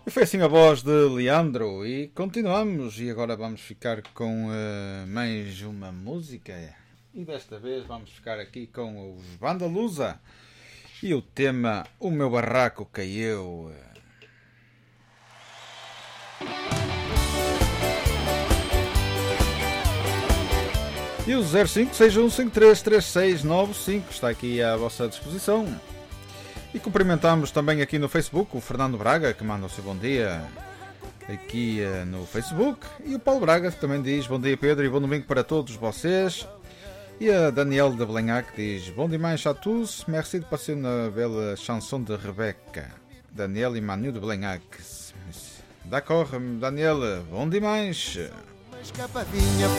E foi assim a voz de Leandro. E continuamos. E agora vamos ficar com mais uma música. E desta vez vamos ficar aqui com os Banda Lusa. E o tema O Meu Barraco Caiu. E o 0561533695 está aqui à vossa disposição. E cumprimentamos também aqui no Facebook o Fernando Braga, que manda o seu bom dia aqui no Facebook. E o Paulo Braga também diz bom dia Pedro e bom domingo para todos vocês. E a Daniel de Belenhac diz bom demais a tous, merci de passer une belle chanson de Rebecca. Daniel e Manu de Belenhac. D'accord, Daniel, bom demais.